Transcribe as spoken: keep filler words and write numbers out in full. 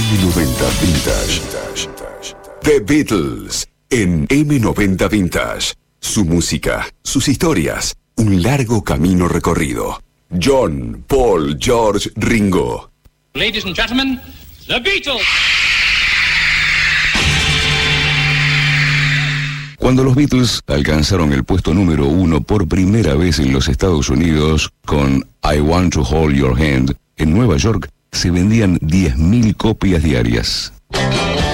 eme noventa Vintage. The Beatles en eme noventa Vintage. Su música, sus historias, un largo camino recorrido. John, Paul, George, Ringo. Ladies and gentlemen, The Beatles. Cuando los Beatles alcanzaron el puesto número uno por primera vez en los Estados Unidos con I Want to Hold Your Hand, en Nueva York se vendían diez mil copias diarias.